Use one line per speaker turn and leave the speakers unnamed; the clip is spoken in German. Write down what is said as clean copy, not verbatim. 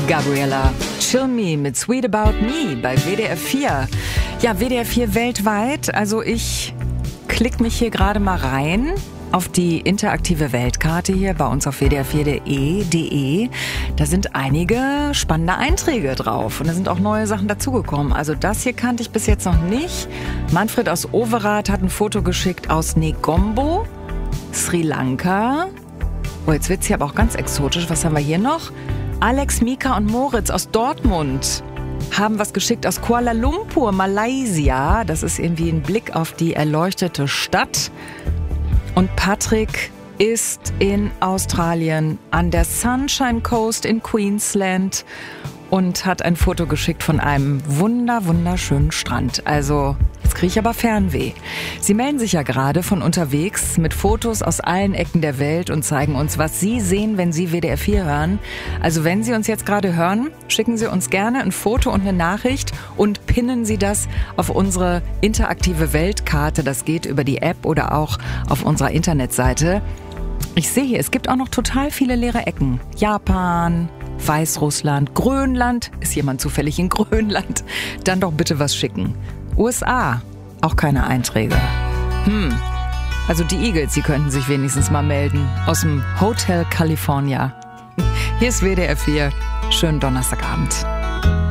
Gabriella Chill Me mit Sweet About Me bei WDR 4. Ja, WDR 4 weltweit. Also ich klicke mich hier gerade mal rein auf die interaktive Weltkarte hier bei uns auf wdr4.de. Da sind einige spannende Einträge drauf und da sind auch neue Sachen dazugekommen. Also das hier kannte ich bis jetzt noch nicht. Manfred aus Overath hat ein Foto geschickt aus Negombo, Sri Lanka. Oh, jetzt wird's hier aber auch ganz exotisch. Was haben wir hier noch? Alex, Mika und Moritz aus Dortmund haben was geschickt aus Kuala Lumpur, Malaysia. Das ist irgendwie ein Blick auf die erleuchtete Stadt. Und Patrick ist in Australien an der Sunshine Coast in Queensland und hat ein Foto geschickt von einem wunderschönen Strand. Also, jetzt kriege ich aber Fernweh. Sie melden sich ja gerade von unterwegs mit Fotos aus allen Ecken der Welt und zeigen uns, was Sie sehen, wenn Sie WDR 4 hören. Also wenn Sie uns jetzt gerade hören, schicken Sie uns gerne ein Foto und eine Nachricht und pinnen Sie das auf unsere interaktive Weltkarte. Das geht über die App oder auch auf unserer Internetseite. Ich sehe hier, es gibt auch noch total viele leere Ecken. Japan, Weißrussland, Grönland. Ist jemand zufällig in Grönland? Dann doch bitte was schicken. USA, auch keine Einträge. Also die Eagles, die könnten sich wenigstens mal melden. Aus dem Hotel California. Hier ist WDR 4. Schönen Donnerstagabend.